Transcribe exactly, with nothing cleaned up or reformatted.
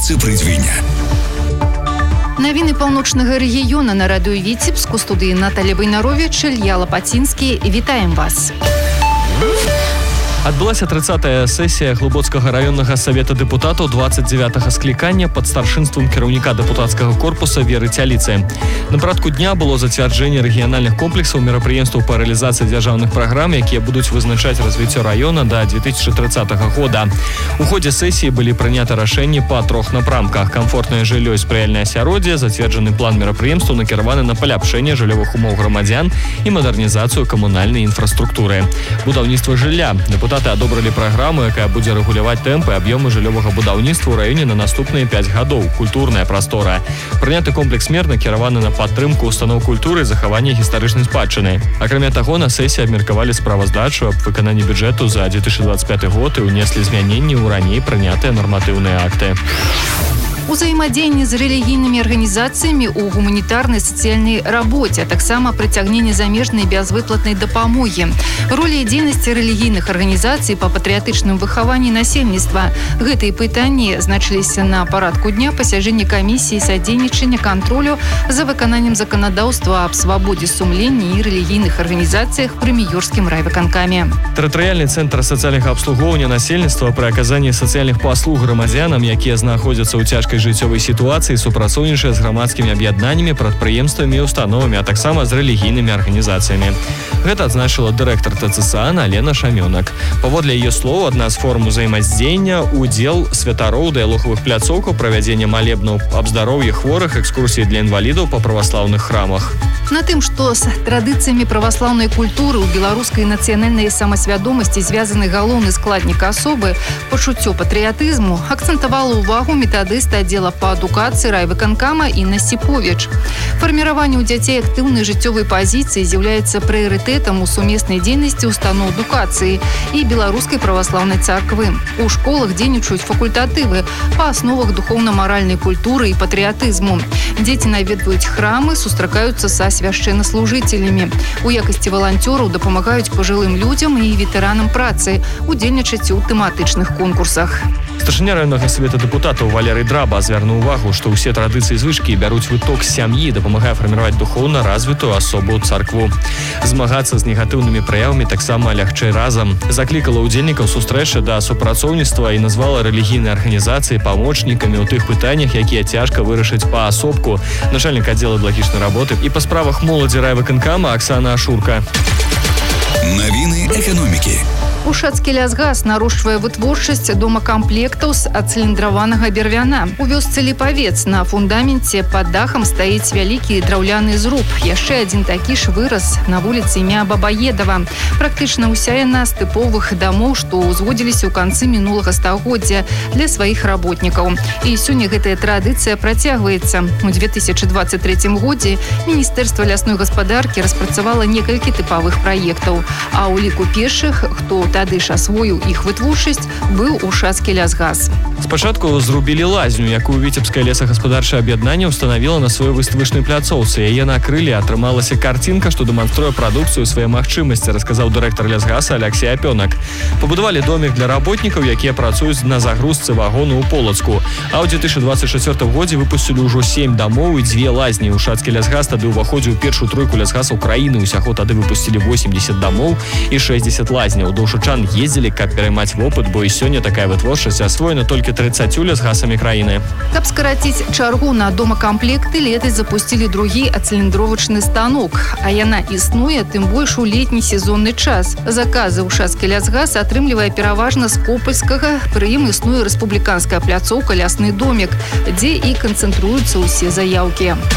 віце-придвіння. Навіны паўночнага рэгіёна на радыё Віцебск, у студыі Наталья Вайнарович, Ілья Лапацінскі. Вітаем вас. Адбылася трыццатая сесія Глыбоцкага раённага савета дэпутатаў двадцать девятага склікання пад старшынствам кіраўніка дэпутацкага корпуса Веры Цяліцы. На парадку дня было зацвярджэнне рэгіянальных комплексаў мерапрыемстваў па рэалізацыі дзяржаўных праграм, якія будуць вызначаць развіццё раёна да две тысячи тридцатага года. У ходзе сесіі былі прыняты рашэнні па трох напрамках: камфортнае жыллё і спрыяльнае асяроддзе, зацверджаны план мерапрыемстваў накіраваны на паляпшэнне жыллёвых умоў грамадзян і мадэрнізацыю камунальнай інфраструктуры. Будаўніцтва жылля. Дэпутаты адобралі праграму, якая будзе рэгуляваць тэмпы аб'ёмы жыллёвага будаўніцтва ў раёне на наступныя пяць гадоў. Культурная прастора. Прыняты комплекс мер накіраваны на падтрымку устаноў культуры і захаванне гістарычнай спадчыны. Акрамя таго, на сесіі абмеркавалі справаздачу аб выкананні бюджэту за две тысячи двадцать пяты год і ўнеслі змяненні ў раней прынятыя нарматыўныя акты. Узаемадзеянне з рэлігійнымі арганізацыямі ў гуманітарнай сацыяльнай рабоце, а таксама прыцягненне замежнай бязвыплатнай дапамогі. Роля і дзейнасці рэлігійных арганізацый па патрыятычным выхаванні насельніцтва. Гэтыя пытанні значыліся на парадку дня пасяджэння камісіі садзейнічання кантролю за выкананнем заканадаўства аб свабодзе сумлення і рэлігійных арганізацыях пры Міёрскім райвыканкаме. Тэрытарыяльны цэнтр сацыяльнага абслугоўвання насельніцтва пры аказанні сацыяльных паслуг грамадзянам, якія знаходзяцца ў цяжкай жыццёвай сітуацыі, супрацоўнічае з грамадскімі аб'яднаннямі, прадпрыемствамі і установамі, а таксама з рэлігійнымі арганізацыямі. Гэта адзначыла дырэктар ТЦСА Алена Шамёнак. Паводле яе слоў, адна з форм узаемадзеяння – удзел святароў, дыялогавых пляцоўкаў, правядзенне малебнаў аб здароўі хворых, экскурсіі для інвалідаў па праваслаўных храмах. На тым, што з традыцыямі праваслаўнай культуры ў беларускай нацыянальнай самасвядомасці звязаны галоўны складнік асобы, пачуццё патрыятызму, акцэнтавала ўвагу метадыста аддзела па адукацыі райвыканкама Інна Сіповіч. Фарміраванне ў дзяцей актыўнай жыццёвай пазіцыі з'яўляецца прыярытэтам у сумеснай дзейнасці устаноў адукацыі і беларускай праваслаўнай царквы. У школах дзейнічаюць факультатывы па асновах духоўна-маральнай культуры і патрыятызму. Дзеці наведваюць храмы, сустракаюцца са свяшчэннаслужыцелямі. У якасці валанцёраў дапамагаюць пажылым людзям і ветэранам працы, удзельнічаць у тэматычных конкурсах. Старшыня раённага савета дэпутатаў Валерый Драба звярнуў увагу, што ўсе традыцыі і звычкі бяруць выток з сям'і, дапамагае фарміраваць духоўна развітую асобу царкву. Змагацца з негатыўнымі праявамі таксама лягчэй разам. Заклікала ўдзельнікаў сустрэчы да супрацоўніцтва і назвала рэлігійныя арганізацыі памочнікамі ў тых пытаннях, якія цяжка вырашыць паасобку. Начальнік аддзела экалагічнай работы і па справах моладзі райвыканкама Аксана Ашурка. Навіны эканомікі. Ушацкі лясгас нарошчвае вытворчасць домакамплектаў з ацыліндраванага бервяна. У вёсцы Ліпавец на фундаменце пад дахам стаіць вялікі драўляны зруб. Яшчэ адзін такі ж вырас на вуліцы імя Бабаедава. Практычна ўся яна з тыповых дамоў, што ўзводзіліся ў канцы мінулага стагоддзя для сваіх работнікаў. І сёння гэтая традыцыя працягваецца. У две тысячи двадцать третьем годзе Міністэрства лясной гаспадаркі распрацавала некалькі тыпавых праектаў, а ў ліку першых, хто тады ж асвоіў іх вытворчасць, быў Ушацкі лясгас. Спачатку зрубілі лазню, якую Віцебскае лесагаспадарчае аб'яднанне ўстанавіла на сваёй выставачнай пляцоўцы. Яе накрылі, атрымалася карцінка, што дэманструе прадукцыю свае магчымасці, расказаў дырэктар лясгаса Алексей Апёнак. Пабудавалі домік для работнікаў, якія працуюць на загрузцы вагону ў Полацку. А ў две тысячи двадцать четвёртым годзе выпусцілі ўжо сем дамоў і дзве лазні. Ушацкі лясгас тады ўваходзіў у першую тройку лясгасаў краіны. Усяго тады выпусцілі восемьдесят дамоў і шэсцьдзесят лазняў. Доўшачан ездзілі, каб пераймаць вопыт, бо і сёння такая вытворчасць асвоена толькі трыццаццю лясгасамі краіны. Каб скараціць чаргу на домакамплекты, летась запусцілі другі ацыліндровачны станок, а яна існуе тым больш у летні сезонны час. Заказы Ушацкі лясгас атрымлівае пераважна з Копальскага, пры ім існуе рэспубліканская пляцоўка «Лясны домік», дзе і канцэнтруюцца ўсе заяўкі.